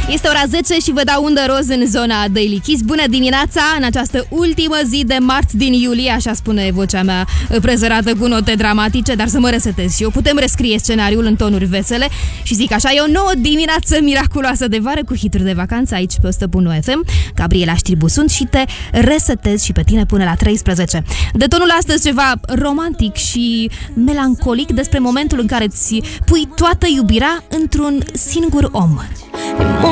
Este ora 10 și vă dau undă roz în zona Daily Kiss. Bună dimineața în această ultimă zi de marți din iulie, așa spune vocea mea prezărată cu note dramatice, dar să mă resetez și eu. Putem rescrie scenariul în tonuri vesele și zic așa, e o nouă dimineață miraculoasă de vară cu hituri de vacanță aici pe 100.1 FM. Gabriela Știrbu sunt și te resetez și pe tine până la 13. De tonul astăzi ceva romantic și melancolic despre momentul în care îți pui toată iubirea într-un singur om.